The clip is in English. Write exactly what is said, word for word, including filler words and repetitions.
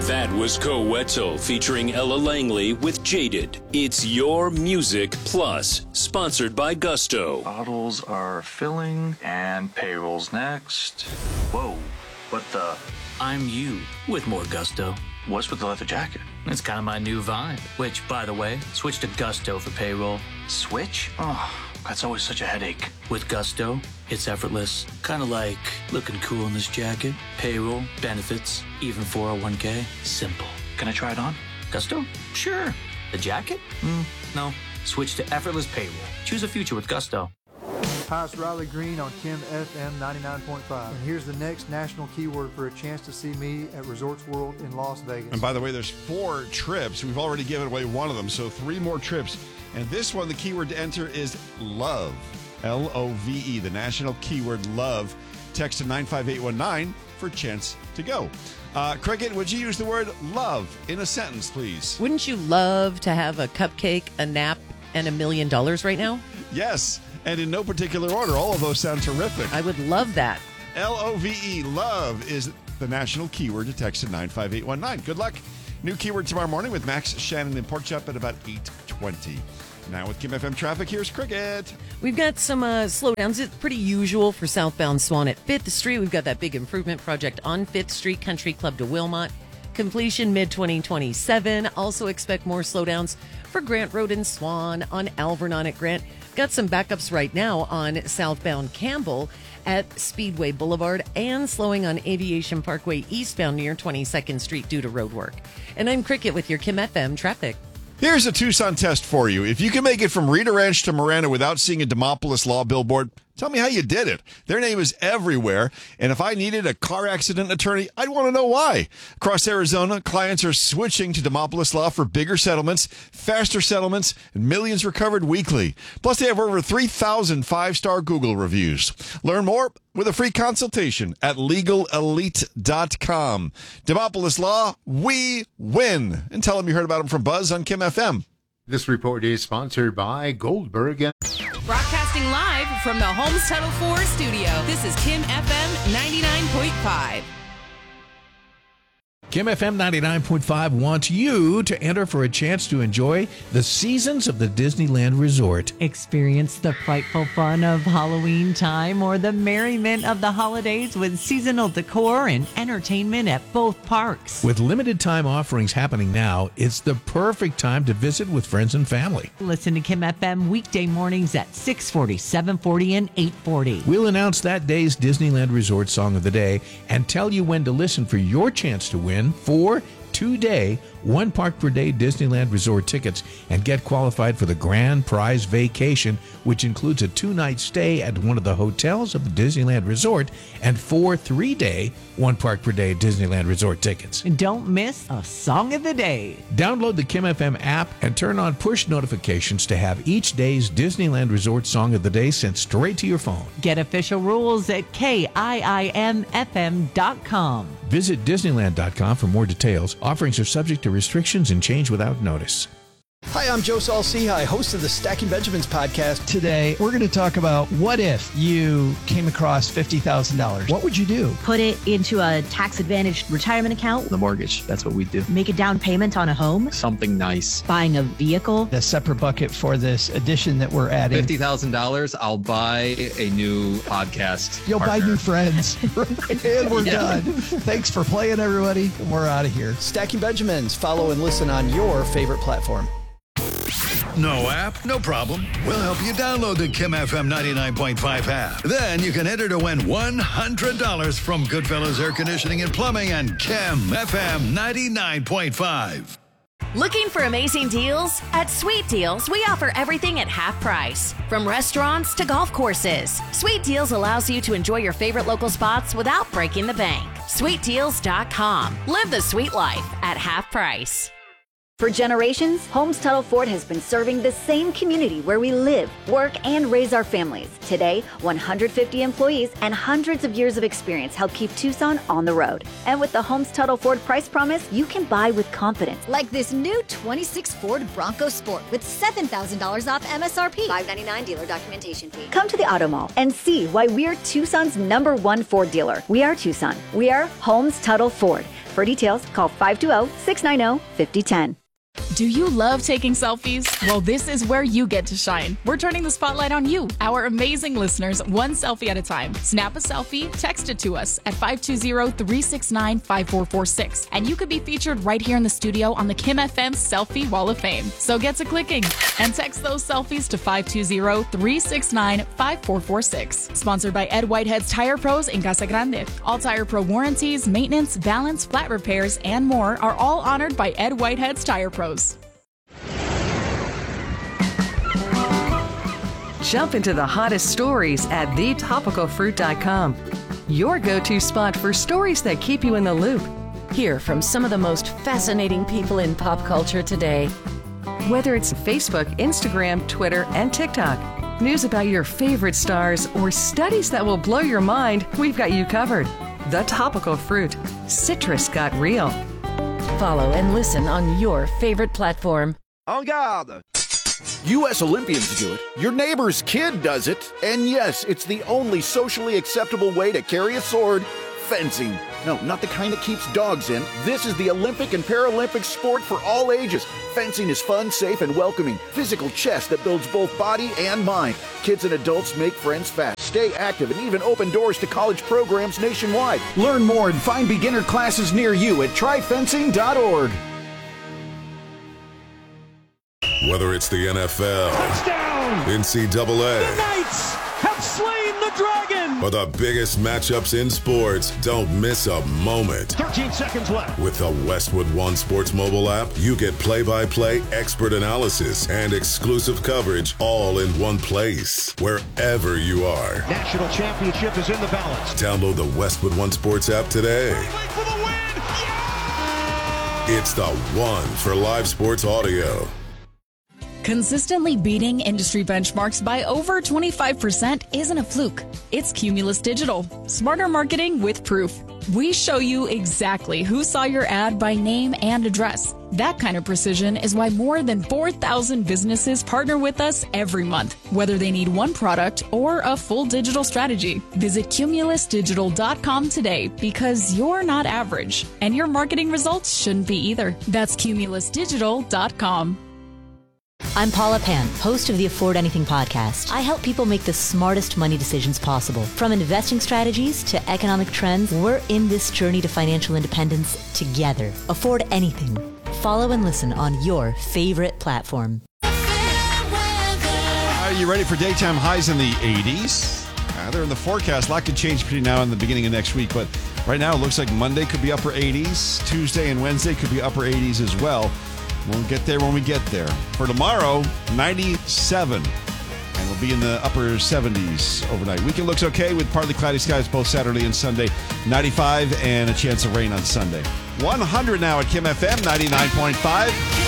That was Coetzel featuring Ella Langley with Jaded. It's Your Music Plus, sponsored by Gusto. Bottles are filling and payrolls next. Whoa, what the? I'm you with more Gusto. What's with the leather jacket? It's kind of my new vibe, which, by the way, switch to Gusto for payroll. Switch? Oh, that's always such a headache. With Gusto, it's effortless. Kind of like looking cool in this jacket. Payroll, benefits, even four oh one k. Simple. Can I try it on? Gusto? Sure. The jacket? Mm, no. Switch to effortless payroll. Choose a future with Gusto. Hi, it's Riley Green on Kim F M ninety-nine point five. And here's the next national keyword for a chance to see me at Resorts World in Las Vegas. And by the way, there's four trips. We've already given away one of them, so three more trips. And this one, the keyword to enter is love. L O V E, the national keyword love. Text to nine five eight one nine for a chance to go. Uh, Cricket, would you use the word love in a sentence, please? Wouldn't you love to have a cupcake, a nap, and a million dollars right now? Yes. And in no particular order. All of those sound terrific. I would love that. L O V E, love, is the national keyword to text to nine five eight one nine. Good luck. New keyword tomorrow morning with Max, Shannon, and Pork Chop at about eight twenty. Now with Kim F M traffic, here's Cricket. We've got some uh, slowdowns. It's pretty usual for southbound Swan at fifth Street. We've got that big improvement project on fifth Street, Country Club to Wilmot. Completion mid twenty twenty-seven. Also expect more slowdowns for Grant Road and Swan on Alvernon at Grant. Got some backups right now on southbound Campbell at Speedway Boulevard and slowing on Aviation Parkway eastbound near twenty-second Street due to road work. And I'm Cricket with your Kim F M traffic. Here's a Tucson test for you. If you can make it from Rita Ranch to Marana without seeing a Demopolis Law billboard, tell me how you did it. Their name is everywhere, and if I needed a car accident attorney, I'd want to know why. Across Arizona, clients are switching to Demopolis Law for bigger settlements, faster settlements, and millions recovered weekly. Plus, they have over three thousand five-star Google reviews. Learn more with a free consultation at legal elite dot com. Demopolis Law, we win. And tell them you heard about them from Buzz on Kim F M. This report is sponsored by Goldberg. Broadcasting live from the Holmes Tuttle Ford studio, this is Kim F M ninety-nine point five. Kim F M ninety-nine point five wants you to enter for a chance to enjoy the seasons of the Disneyland Resort. Experience the frightful fun of Halloween time or the merriment of the holidays with seasonal decor and entertainment at both parks. With limited time offerings happening now, it's the perfect time to visit with friends and family. Listen to Kim F M weekday mornings at six forty, seven forty, and eight forty. We'll announce that day's Disneyland Resort Song of the Day and tell you when to listen for your chance to win four two-day, one park per day Disneyland Resort tickets and get qualified for the grand prize vacation, which includes a two-night stay at one of the hotels of the Disneyland Resort and four three-day, one park per day Disneyland Resort tickets. And don't miss a Song of the Day. Download the Kim F M app and turn on push notifications to have each day's Disneyland Resort Song of the Day sent straight to your phone. Get official rules at K I I M F M dot com. Visit Disneyland dot com for more details. Offerings are subject to restrictions and change without notice. Hi, I'm Joe Saul-Sehy, host of the Stacking Benjamins podcast. Today, we're going to talk about what if you came across fifty thousand dollars. What would you do? Put it into a tax-advantaged retirement account. The mortgage, that's what we do. Make a down payment on a home. Something nice. Buying a vehicle. A separate bucket for this addition that we're adding. fifty thousand dollars, I'll buy a new podcast You'll partner. buy new friends. And we're yeah. done. Thanks for playing, everybody. And we're out of here. Stacking Benjamins. Follow and listen on your favorite platform. No app? No problem. We'll help you download the Kim F M ninety-nine point five app. Then you can enter to win one hundred dollars from Goodfellas Air Conditioning and Plumbing and Kim F M ninety-nine point five. Looking for amazing deals? At Sweet Deals, we offer everything at half price. From restaurants to golf courses, Sweet Deals allows you to enjoy your favorite local spots without breaking the bank. sweet deals dot com. Live the sweet life at half price. For generations, Holmes Tuttle Ford has been serving the same community where we live, work, and raise our families. Today, one hundred fifty employees and hundreds of years of experience help keep Tucson on the road. And with the Holmes Tuttle Ford price promise, you can buy with confidence. Like this new twenty-six Ford Bronco Sport with seven thousand dollars off M S R P. five ninety-nine dealer documentation fee. Come to the Auto Mall and see why we're Tucson's number one Ford dealer. We are Tucson. We are Holmes Tuttle Ford. For details, call five two zero, six nine zero, five zero one zero. Do you love taking selfies? Well, this is where you get to shine. We're turning the spotlight on you, our amazing listeners, one selfie at a time. Snap a selfie, text it to us at five two zero, three six nine, five four four six, and you could be featured right here in the studio on the Kim F M Selfie Wall of Fame. So get to clicking and text those selfies to five two zero, three six nine, five four four six. Sponsored by Ed Whitehead's Tire Pros in Casa Grande. All Tire Pro warranties, maintenance, balance, flat repairs, and more are all honored by Ed Whitehead's Tire Pros. Jump into the hottest stories at the topical fruit dot com. Your go-to spot for stories that keep you in the loop. Hear from some of the most fascinating people in pop culture today. Whether it's Facebook, Instagram, Twitter, and TikTok, news about your favorite stars, or studies that will blow your mind, we've got you covered. The Topical Fruit. Citrus got real. Follow and listen on your favorite platform. En garde! U S Olympians do it, your neighbor's kid does it, and yes, it's the only socially acceptable way to carry a sword, fencing. No, not the kind that keeps dogs in. This is the Olympic and Paralympic sport for all ages. Fencing is fun, safe, and welcoming. Physical chess that builds both body and mind. Kids and adults make friends fast, stay active, and even open doors to college programs nationwide. Learn more and find beginner classes near you at try fencing dot org. Whether it's the N F L, touchdown, N C double A, the Knights have slain the dragon, or the biggest matchups in sports, don't miss a moment. thirteen seconds left. With the Westwood One Sports mobile app, you get play-by-play expert analysis and exclusive coverage all in one place, wherever you are. National championship is in the balance. Download the Westwood One Sports app today. For the win. Yeah! It's the one for live sports audio. Consistently beating industry benchmarks by over twenty-five percent isn't a fluke. It's Cumulus Digital. Smarter marketing with proof. We show you exactly who saw your ad by name and address. That kind of precision is why more than four thousand businesses partner with us every month, whether they need one product or a full digital strategy. Visit cumulus digital dot com today because you're not average, and your marketing results shouldn't be either. That's cumulus digital dot com. I'm Paula Pan, host of the Afford Anything podcast. I help people make the smartest money decisions possible. From investing strategies to economic trends, we're in this journey to financial independence together. Afford Anything. Follow and listen on your favorite platform. Are you ready for daytime highs in the eighties? Uh, they're in the forecast. A lot could change between now and the beginning of next week, but right now it looks like Monday could be upper eighties. Tuesday and Wednesday could be upper eighties as well. We'll get there when we get there. For tomorrow, ninety-seven. And we'll be in the upper seventies overnight. Weekend looks okay with partly cloudy skies both Saturday and Sunday. ninety-five and a chance of rain on Sunday. one hundred now at Kim F M ninety-nine point five.